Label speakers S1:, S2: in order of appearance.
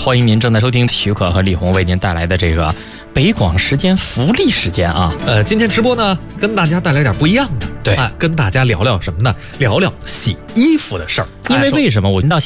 S1: 欢迎您正在收听许可和李红为您带来的这个北广时间福利时间啊。
S2: 今天直播呢，跟大家带来点不一样的，
S1: 对，
S2: 跟大家聊聊什么呢？聊聊洗衣服的事儿。
S1: 因为为什么我们到